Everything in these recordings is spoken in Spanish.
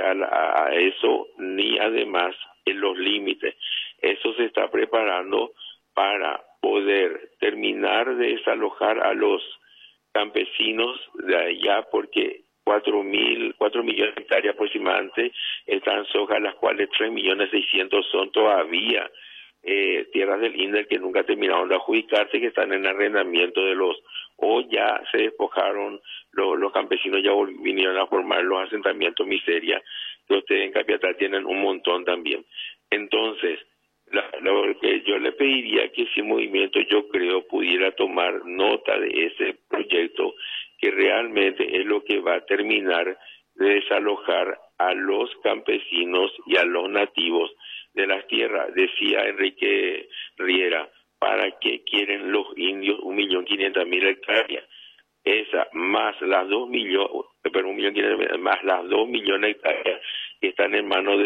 a eso, ni además en los límites. Eso se está preparando para poder terminar de desalojar a los campesinos de allá, porque 4 millones de hectáreas aproximadamente están soja, las cuales 3.600.000 son todavía tierras del INDER que nunca terminaron de adjudicarse, que están en arrendamiento o ya se despojaron, los campesinos ya vinieron a formar los asentamientos miseria, que ustedes en Capiatá tienen un montón también. Entonces, lo que yo le pediría que si el movimiento, yo creo, pudiera tomar nota de ese proyecto, que realmente es lo que va a terminar de desalojar a los campesinos y a los nativos de las tierras. Decía Enrique Riera, ¿para qué quieren los indios 1.500.000 hectáreas? Esa más las 2 millones, más las 2 millones de hectáreas que están en manos de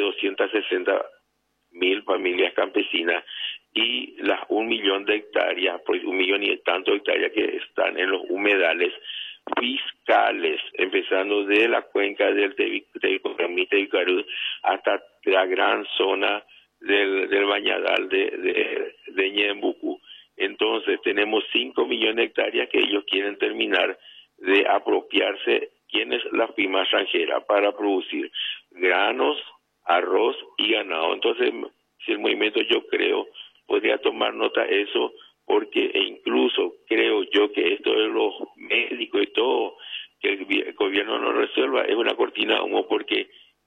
260.000 familias campesinas, y las 1 millón de hectáreas, pues 1 millón y tanto de hectáreas que están en los humedales fiscales, empezando de la cuenca del Tevicarú hasta la gran zona del bañadal de Ñembucú. Entonces tenemos 5 millones de hectáreas que ellos quieren terminar de apropiarse, quienes las firmas extranjeras, para producir granos, arroz y ganado. Entonces, si el movimiento, yo creo, podría tomar nota de eso, porque incluso creo yo que esto de los médicos y todo, que el gobierno no resuelva, es una cortina de humo, porque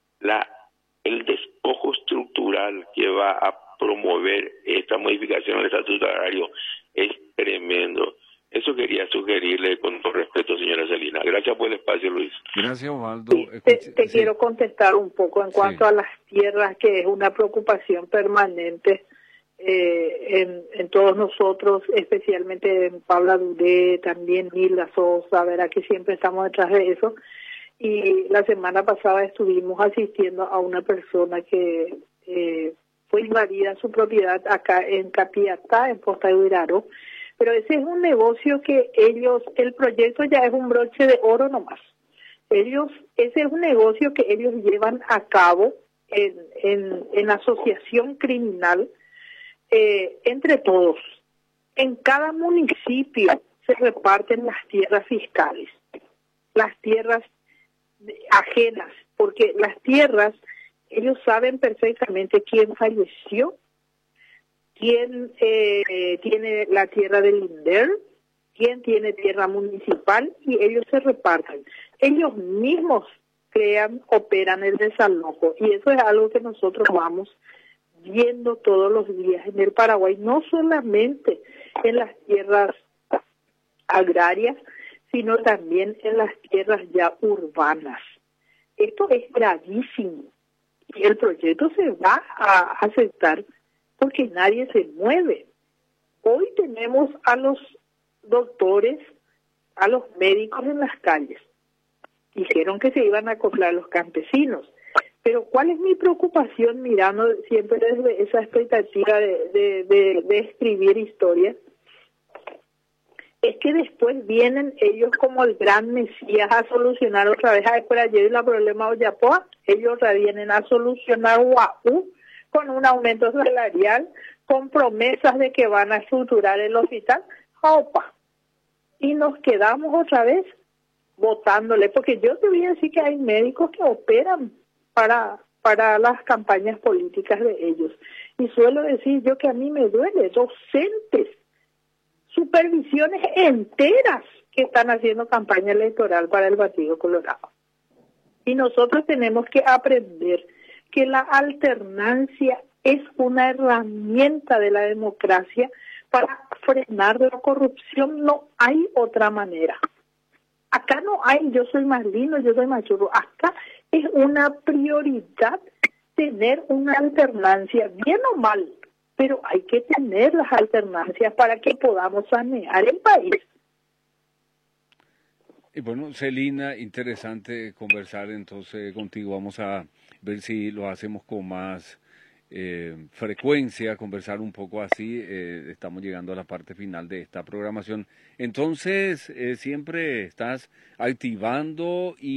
el despojo estructural que va a promover esta modificación del estatuto agrario es tremendo. Eso quería sugerirle con todo respeto, señora Celina. Gracias por el espacio, Luis. Gracias, Osvaldo. Sí, te quiero contestar un poco en cuanto a las tierras, que es una preocupación permanente en todos nosotros, especialmente en Paula Duré, también Nilda Sosa, verá que siempre estamos detrás de eso. Y la semana pasada estuvimos asistiendo a una persona que fue invadida su propiedad acá en Capiatá, en Posta de Huiraro, pero ese es un negocio que el proyecto ya es un broche de oro nomás. Ese es un negocio que ellos llevan a cabo en asociación criminal entre todos. En cada municipio se reparten las tierras fiscales, las tierras ajenas, porque las tierras, ellos saben perfectamente quién falleció, quién tiene la tierra del INDER, quién tiene tierra municipal, y ellos se reparten. Ellos mismos operan el desalojo, y eso es algo que nosotros vamos viendo todos los días en el Paraguay, no solamente en las tierras agrarias, sino también en las tierras ya urbanas. Esto es gravísimo, y el proyecto se va a aceptar porque nadie se mueve. Hoy tenemos a los doctores, a los médicos en las calles. Dijeron que se iban a acoplar los campesinos. Pero ¿cuál es mi preocupación mirando siempre desde esa expectativa de escribir historias? Es que después vienen ellos como el gran Mesías a solucionar otra vez a Escuela y la problema de Oyapoa. Ellos vienen a solucionar UAU con un aumento salarial, con promesas de que van a estructurar el hospital. ¡Opa! Y nos quedamos otra vez votándole, porque yo te voy a decir que hay médicos que operan para las campañas políticas de ellos. Y suelo decir yo que a mí me duele, docentes, supervisiones enteras que están haciendo campaña electoral para el Partido Colorado. Y nosotros tenemos que aprender que la alternancia es una herramienta de la democracia para frenar la corrupción. No hay otra manera. Acá no hay, yo soy más lindo, yo soy más churro. Acá es una prioridad tener una alternancia, bien o mal, pero hay que tener las alternancias para que podamos sanear el país. Y bueno, Celina, interesante conversar entonces contigo. Vamos a ver si lo hacemos con más frecuencia, conversar un poco así. Estamos llegando a la parte final de esta programación. Entonces, siempre estás activando y